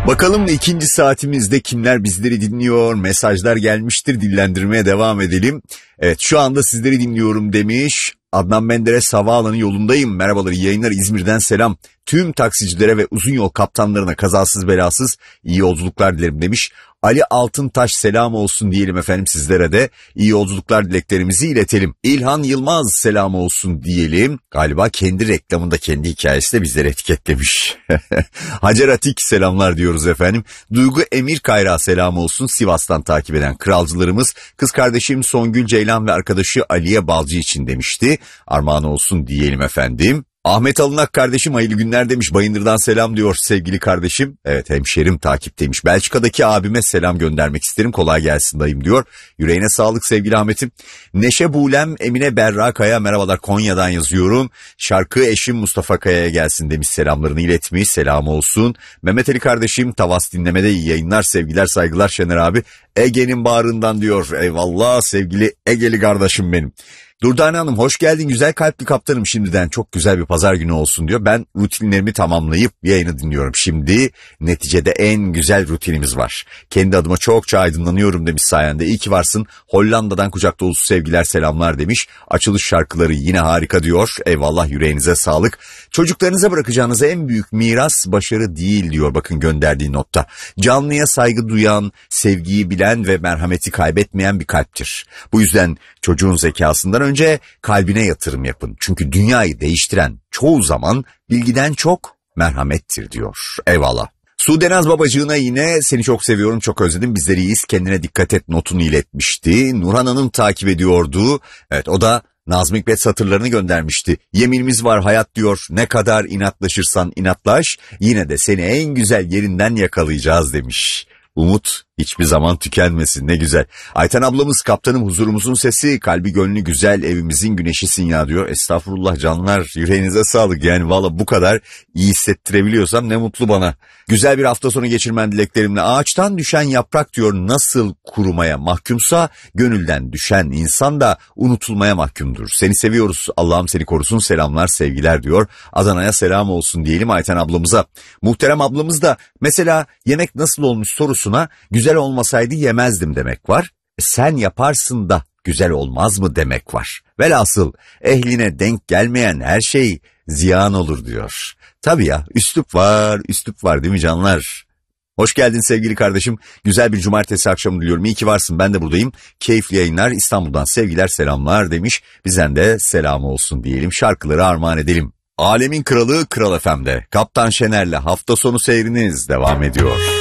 Bakalım ikinci saatimizde kimler bizleri dinliyor? Mesajlar gelmiştir, dillendirmeye devam edelim. Evet, şu anda sizleri dinliyorum demiş. Adnan Menderes havaalanı yolundayım. Merhabalar, iyi yayınlar, İzmir'den selam. Tüm taksicilere ve uzun yol kaptanlarına kazasız belasız iyi yolculuklar dilerim demiş. Ali Altıntaş selam olsun diyelim efendim, sizlere de iyi yolculuklar dileklerimizi iletelim. İlhan Yılmaz selam olsun diyelim. Galiba kendi reklamında, kendi hikayesi de bizleri etiketlemiş. Hacer Atik selamlar diyoruz efendim. Duygu Emir Kayra selam olsun, Sivas'tan takip eden kralcılarımız. Kız kardeşim Songül Ceylan ve arkadaşı Aliye Balcı için demişti. Armağan olsun diyelim efendim. Ahmet Alınak kardeşim hayırlı günler demiş. Bayındır'dan selam diyor sevgili kardeşim. Evet, hemşerim takipteymiş. Belçika'daki abime selam göndermek isterim. Kolay gelsin dayım diyor. Yüreğine sağlık sevgili Ahmet'im. Neşe Bulem Emine Berra Kaya merhabalar, Konya'dan yazıyorum. Şarkı eşim Mustafa Kaya'ya gelsin demiş, selamlarını iletmiş. Selam olsun. Mehmet Ali kardeşim Tavas dinlemede iyi yayınlar, sevgiler saygılar Şener abi. Ege'nin bağrından diyor. Eyvallah sevgili Ege'li kardeşim benim. Durdane Hanım hoş geldin güzel kalpli kaptanım, şimdiden çok güzel bir pazar günü olsun diyor. Ben rutinlerimi tamamlayıp yayını dinliyorum. Şimdi neticede en güzel rutinimiz var. Kendi adıma çokça aydınlanıyorum demiş sayende. İyi ki varsın. Hollanda'dan kucak dolusu sevgiler selamlar demiş. Açılış şarkıları yine harika diyor. Eyvallah, yüreğinize sağlık. Çocuklarınıza bırakacağınız en büyük miras başarı değil diyor, bakın gönderdiği notta. Canlıya saygı duyan, sevgiyi bilen ve merhameti kaybetmeyen bir kalptir. Bu yüzden çocuğun zekasından önce kalbine yatırım yapın. Çünkü dünyayı değiştiren çoğu zaman bilgiden çok merhamettir diyor. Eyvallah. Sudenaz babacığına yine seni çok seviyorum, çok özledim, bizleri iyiyiz, kendine dikkat et notunu iletmişti. Nurhan Hanım takip ediyordu. Evet, o da Nazım Hikmet satırlarını göndermişti. Yeminimiz var hayat diyor, ne kadar inatlaşırsan inatlaş, yine de seni en güzel yerinden yakalayacağız demiş. Umut hiçbir zaman tükenmesin, ne güzel. Ayten ablamız kaptanım huzurumuzun sesi, kalbi gönlü güzel, evimizin güneşisin ya diyor. Estağfurullah canlar, yüreğinize sağlık, yani valla bu kadar iyi hissettirebiliyorsam ne mutlu bana. Güzel bir hafta sonu geçirmen dileklerimle. Ağaçtan düşen yaprak diyor nasıl kurumaya mahkumsa, gönülden düşen insan da unutulmaya mahkumdur. Seni seviyoruz, Allah'ım seni korusun, selamlar sevgiler diyor. Adana'ya selam olsun diyelim Ayten ablamıza. Muhterem ablamız da mesela yemek nasıl olmuş sorusuna güzel olmasaydı yemezdim demek var. Sen yaparsın da güzel olmaz mı demek var. Velhasıl ehline denk gelmeyen her şey ziyan olur diyor. Tabii ya, üslup var değil mi canlar? Hoş geldin sevgili kardeşim. Güzel bir cumartesi akşamı diliyorum. İyi ki varsın, ben de buradayım. Keyifli yayınlar, İstanbul'dan sevgiler selamlar demiş. Bizden de selam olsun diyelim. Şarkıları armağan edelim. Alemin kralı Kral FM'de. Kaptan Şener'le hafta sonu seyriniz devam ediyor.